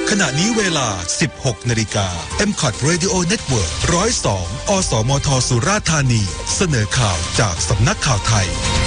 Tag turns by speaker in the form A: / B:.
A: ขณะนี้เวลา 16 นาฬิกา MCOT Radio Network 102 อสมทสุราษฎร์ธานีเสนอข่าวจากสำนักข่าวไทย